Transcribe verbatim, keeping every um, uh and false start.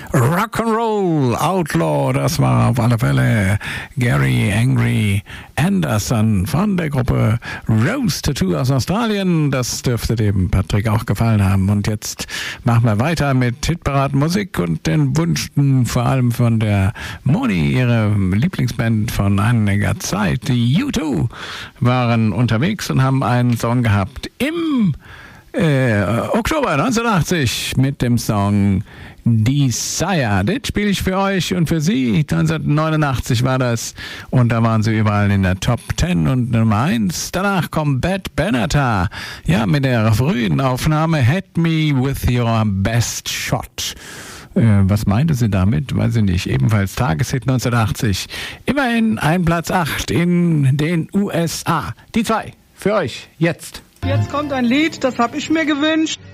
Rock'n'Roll Outlaw, das war auf alle Fälle Gary Angry Anderson von der Gruppe Rose Tattoo aus Australien. Das dürfte dem Patrick auch gefallen haben. Und jetzt machen wir weiter mit Hitparaden-Musik und den Wünschen vor allem von der Moni, ihre Lieblingsband von einiger Zeit. Die U zwei waren unterwegs und haben einen Song gehabt im Äh, Oktober neunzehnhundertachtzig mit dem Song Desire. Den spiele ich für euch und für Sie. neunzehnhundertneunundachtzig war das und da waren sie überall in der Top zehn und Nummer eins. Danach kommt Bad Benatar, ja, mit der frühen Aufnahme Hit Me With Your Best Shot. Äh, was meinte sie damit? Weiß ich nicht. Ebenfalls Tageshit neunzehnhundertachtzig. Immerhin ein Platz acht in den U S A. Die zwei für euch jetzt. Jetzt kommt ein Lied, das habe ich mir gewünscht.